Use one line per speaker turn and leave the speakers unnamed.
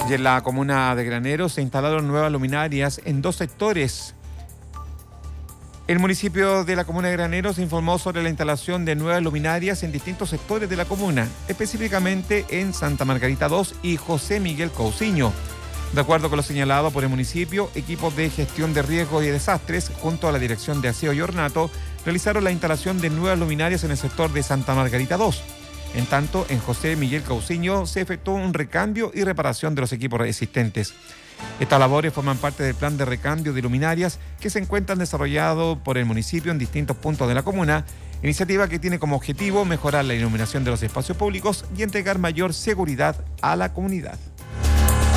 Y en la comuna de Graneros se instalaron nuevas luminarias en 2 sectores. El municipio de la comuna de Graneros informó sobre la instalación de nuevas luminarias en distintos sectores de la comuna, específicamente en Santa Margarita 2 y José Miguel Cousiño. De acuerdo con lo señalado por el municipio, equipos de gestión de riesgos y desastres, junto a la Dirección de Aseo y Ornato, realizaron la instalación de nuevas luminarias en el sector de Santa Margarita 2. En tanto, en José Miguel Cousiño se efectuó un recambio y reparación de los equipos existentes. Estas labores forman parte del plan de recambio de luminarias que se encuentran desarrollado por el municipio en distintos puntos de la comuna, iniciativa que tiene como objetivo mejorar la iluminación de los espacios públicos y entregar mayor seguridad a la comunidad.